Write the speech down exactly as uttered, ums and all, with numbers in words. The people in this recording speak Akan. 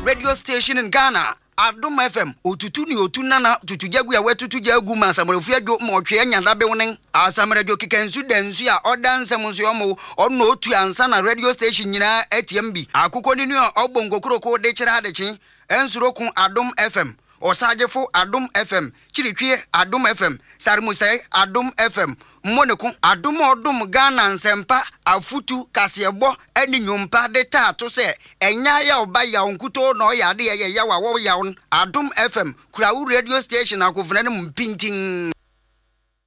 radio station in Ghana. Adum F M otutu ni otu nana tutu jagu ya wetutu jagu ma samarofia dwo ma otwe nyanda be wonen asamara dwo kikansu dansu a odanse munso yomo onno otu ansa na radio station nyina atm bi akoko ni no obongo kroko de kira adechi ensurokun Adum F M osajefo Adum F M chiritwe Adum F M sarmusai Adum F M monekun Adum odum Ghana nsempa afutu kasebo eni nyompa de tato se enya ya oba ya onkuto no ya de ye ya wa wo ya Adum F M kura radio station akofuna ne mpintin